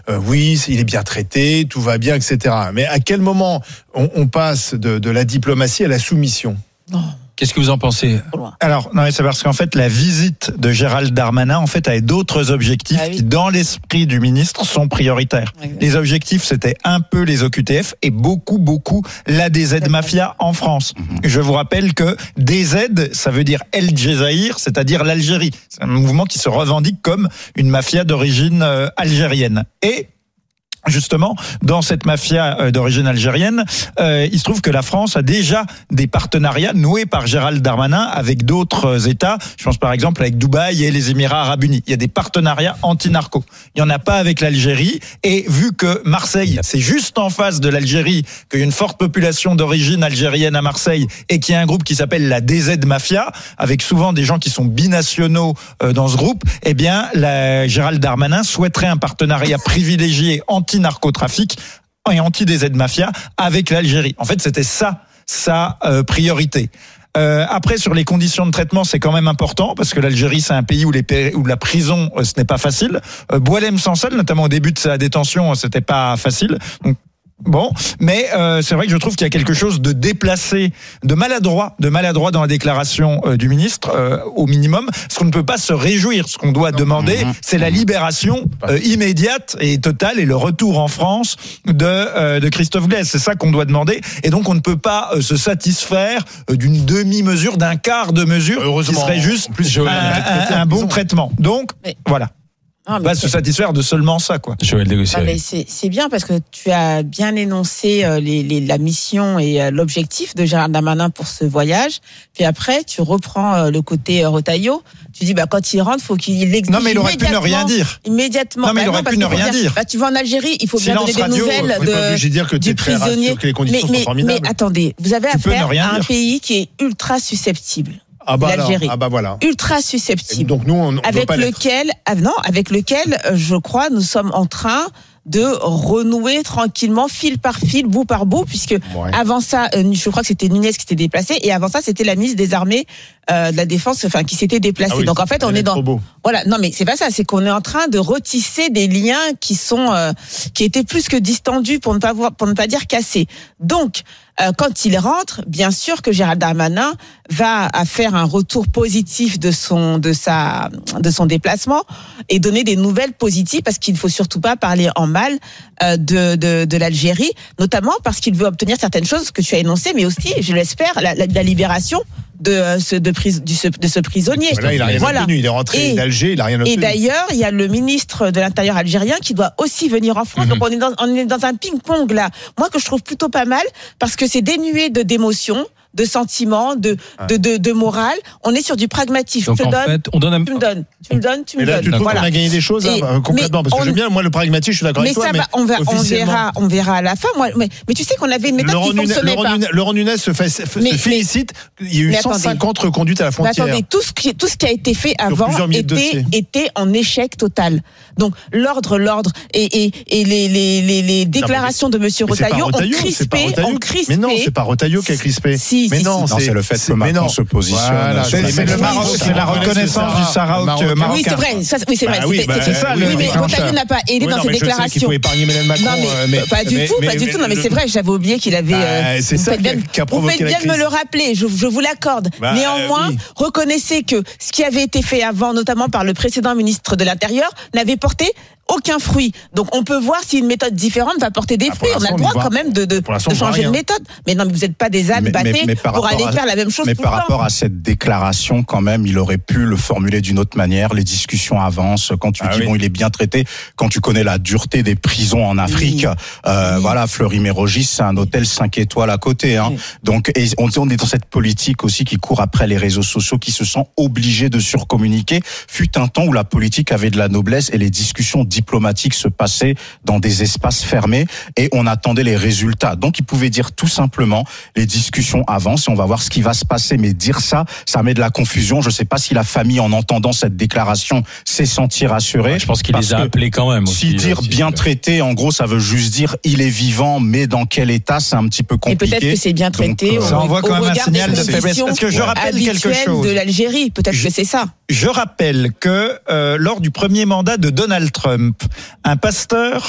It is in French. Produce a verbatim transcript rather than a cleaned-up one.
euh, oui, il est bien traité, tout va bien, et cetera. Mais à quel moment on, on passe de, de la diplomatie à la soumission ? Non. Qu'est-ce que vous en pensez ? Alors, non, c'est parce qu'en fait, la visite de Gérald Darmanin, en fait, avait d'autres objectifs ah oui. qui, dans l'esprit du ministre, sont prioritaires. Oui, oui. Les objectifs, c'était un peu les O Q T F et beaucoup, beaucoup l'A D Z Mafia en France. Mm-hmm. Je vous rappelle que D Z, ça veut dire El Djezaïr, c'est-à-dire l'Algérie. C'est un mouvement qui se revendique comme une mafia d'origine euh, algérienne. Et justement, dans cette mafia d'origine algérienne, euh, il se trouve que la France a déjà des partenariats noués par Gérald Darmanin avec d'autres États. Je pense par exemple avec Dubaï et les Émirats Arabes Unis. Il y a des partenariats anti-narco. Il n'y en a pas avec l'Algérie. Et vu que Marseille, c'est juste en face de l'Algérie, qu'il y a une forte population d'origine algérienne à Marseille et qu'il y a un groupe qui s'appelle la D Z Mafia, avec souvent des gens qui sont binationaux euh, dans ce groupe, eh bien, la, Gérald Darmanin souhaiterait un partenariat privilégié anti anti-narcotrafic et anti-D Z Mafia avec l'Algérie. En fait, c'était ça, sa euh, priorité. Euh, après, sur les conditions de traitement, c'est quand même important parce que l'Algérie, c'est un pays où, les, où la prison, euh, ce n'est pas facile. Euh, Boualem Sansal, notamment au début de sa détention, c'était pas facile. Donc, Bon, mais euh, c'est vrai que je trouve qu'il y a quelque chose de déplacé, de maladroit, de maladroit dans la déclaration euh, du ministre, euh, au minimum. Ce qu'on ne peut pas se réjouir, ce qu'on doit demander, c'est la libération euh, immédiate et totale et le retour en France de euh, de Christophe Glaise. C'est ça qu'on doit demander. Et donc on ne peut pas euh, se satisfaire euh, d'une demi-mesure, d'un quart de mesure, Heureusement, qui serait juste plus, un, un, un bon traitement. Donc mais... voilà. Non, pas se satisfaire de seulement ça, quoi. Non, mais c'est, c'est bien parce que tu as bien énoncé euh, les, les, la mission et euh, l'objectif de Gérald Darmanin pour ce voyage. Puis après, tu reprends euh, le côté euh, Retailleau. Tu dis, bah, quand il rentre, faut qu'il l'exige. Non, mais il aurait pu ne rien dire. Immédiatement. Non, mais bah, il aurait non, pu ne rien dire. Bah, tu vas en Algérie, il faut Silence bien donner radio, des nouvelles de, de dire que du prisonnier. Que les conditions mais, sont formidables. Mais attendez, vous avez tu affaire à un dire. pays qui est ultra susceptible. Ah bah l'Algérie, alors, ah bah voilà. ultra susceptible. Et donc nous, on, on avec pas lequel, ah non, avec lequel, je crois, nous sommes en train de renouer tranquillement, fil par fil, bout par bout, puisque ouais. avant ça, je crois que c'était Nunez qui s'était déplacé, et avant ça, c'était la ministre des Armées, euh, de la Défense, enfin, qui s'était déplacée. Ah oui, donc en fait, on est dans, voilà, non mais c'est pas ça, c'est qu'on est en train de retisser des liens qui sont, euh, qui étaient plus que distendus, pour ne pas voir, pour ne pas dire cassés. Donc, euh, quand il rentre, bien sûr que Gérald Darmanin va à faire un retour positif de son, de sa, de son déplacement et donner des nouvelles positives, parce qu'il ne faut surtout pas parler en mal euh, de, de, de l'Algérie, notamment parce qu'il veut obtenir certaines choses que tu as énoncées, mais aussi, je l'espère, la, la, la libération de ce, de, prise, du, de ce prisonnier. Là, il a rien voilà. obtenu. Il est rentré et, d'Alger, il a rien obtenu. Et d'ailleurs, il y a le ministre de l'Intérieur algérien qui doit aussi venir en France. Mm-hmm. Donc on est, dans, on est dans un ping-pong là. Moi, que je trouve plutôt pas mal, parce que c'est dénué de d'émotions, de sentiments, de, de, de, de morale. On est sur du pragmatisme. Donc je te en donne, fait, on donne un... tu me donnes, tu me donnes, tu me mais là, donnes. Tu trouves voilà. qu'on a gagné des choses et, hein, concrètement, parce que on... j'aime bien, moi, le pragmatisme, je suis d'accord mais avec toi. Ça mais va, on, va, on verra, on verra à la fin. Moi, mais, mais tu sais qu'on avait une méthode Laurent qui ne fonctionnait Laurent pas. Nunez, Laurent Nunez se, fait, se mais, félicite. Il y a eu cent cinquante reconduites à la frontière. Mais attendez, tout ce qui, tout ce qui a été fait avant était, était en échec total. Donc l'ordre, l'ordre et, et, et les, les, les, les déclarations non, mais, de Monsieur Retailleau ont crispé, ont crispé. Mais non, c'est pas Retailleau qui a crispé. Si, mais non, c'est le fait que Macron se positionne. Voilà, c'est, c'est, le Maroc, c'est la reconnaissance du Sahara marocain. Oui, c'est vrai. Ça, oui, c'est vrai. Bah oui, bah, c'est ça. Oui, oui, mais Retailleau n'a pas aidé oui, dans non, ses déclarations. Il faut épargner Emmanuel Macron. Non, mais, mais pas du mais, tout, mais, pas du mais, tout. Non, mais c'est vrai. J'avais oublié qu'il avait. Bah, c'est ça bien, qui a provoqué Vous faites bien de me le rappeler. Je, je vous l'accorde. Bah, Néanmoins, oui. reconnaissez que ce qui avait été fait avant, notamment par le précédent ministre de l'Intérieur, n'avait porté aucun fruit. Donc on peut voir si une méthode différente va porter des ah, fruits. On a le droit quand même de, de, de changer de méthode. Mais non, mais vous n'êtes pas des ânes battés pour aller à, faire la même chose. Mais tout par le rapport temps. à cette déclaration, quand même, il aurait pu le formuler d'une autre manière. Les discussions avancent. Quand tu ah, dis oui. bon, il est bien traité. Quand tu connais la dureté des prisons en Afrique, oui. Euh, oui. voilà, Fleury-Mérogis, c'est un hôtel cinq étoiles à côté. Hein. Oui. Donc, et on, on est dans cette politique aussi qui court après les réseaux sociaux, qui se sent obligés de surcommuniquer. Fut un temps où la politique avait de la noblesse et les discussions diplomatiques se passer dans des espaces fermés et on attendait les résultats. Donc, il pouvait dire tout simplement, les discussions avancent et on va voir ce qui va se passer. Mais dire ça, ça met de la confusion. Je ne sais pas si la famille, en entendant cette déclaration, s'est sentie rassurée. Ouais, je pense qu'il les a appelés quand même. Si dire aussi, bien euh... traité, en gros, ça veut juste dire il est vivant, mais dans quel état, c'est un petit peu compliqué. Et peut-être que c'est bien traité. Donc, ça envoie quand même un signal de faiblesse. Parce que je rappelle quelque chose. De l'Algérie, peut-être je, que c'est ça. Je rappelle que euh, lors du premier mandat de Donald Trump, un pasteur